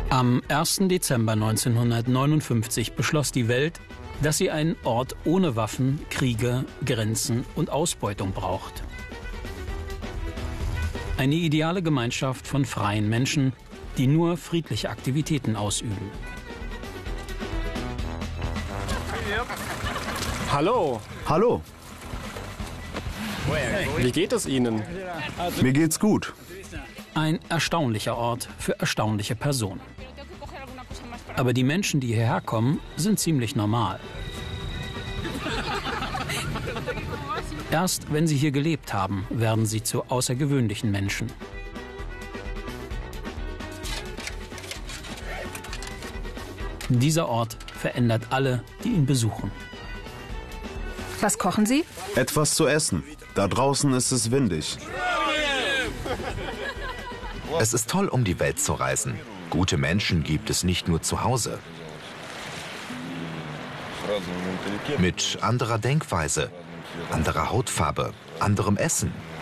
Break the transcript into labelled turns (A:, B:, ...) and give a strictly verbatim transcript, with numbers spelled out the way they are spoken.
A: Am ersten Dezember neunzehnhundertneunundfünfzig beschloss die Welt, dass sie einen Ort ohne Waffen, Kriege, Grenzen und Ausbeutung braucht. Eine ideale Gemeinschaft von freien Menschen, die nur friedliche Aktivitäten ausüben.
B: Hallo.
C: Hallo,
B: Wie geht es Ihnen?
C: mir geht's gut.
A: Ein erstaunlicher Ort für erstaunliche Personen. Aber die Menschen, die hierher kommen, sind ziemlich normal. Erst wenn sie hier gelebt haben, werden sie zu außergewöhnlichen Menschen. Dieser Ort verändert alle, die ihn besuchen.
D: Was kochen Sie?
C: Etwas zu essen. Da draußen ist es windig.
E: Es ist toll, um die Welt zu reisen. Gute Menschen gibt es nicht nur zu Hause. Mit anderer Denkweise, anderer Hautfarbe, anderem Essen,